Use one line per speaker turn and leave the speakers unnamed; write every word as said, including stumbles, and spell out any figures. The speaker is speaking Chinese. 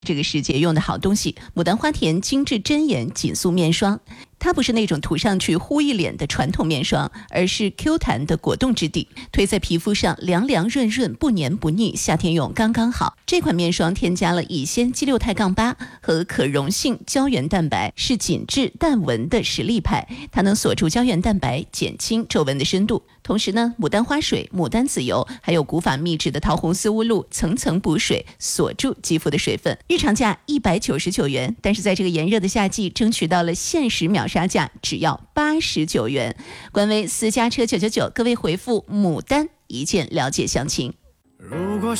这个世界用的好东西，牡丹花田精致针眼紧塑面霜。它不是那种涂上去糊一脸的传统面霜，而是 Q 弹的果冻质地，推在皮肤上凉凉润润，不黏不腻，夏天用刚刚好。这款面霜添加了乙酰基六肽杠八和可溶性胶原蛋白，是紧致淡纹的实力派，它能锁住胶原蛋白，减轻皱纹的深度。同时呢，牡丹花水、牡丹籽油还有古法秘制的桃红丝乌露，层层补水，锁住肌肤的水分。日常价一百九十九元，但是在这个炎热的夏季，争取到了限时秒杀价，只要八十九元。官微私家车九九九，各位回复牡丹一键了解详情。如果